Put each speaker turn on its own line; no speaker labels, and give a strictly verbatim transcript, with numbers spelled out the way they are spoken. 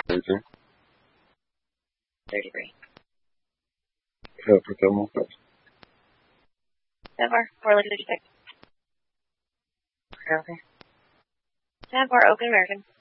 thirty-three.
thirty-three.
Yeah, for Kilmore.
ten four, four Lady thirty-six.
Copy.
ten four, Open American.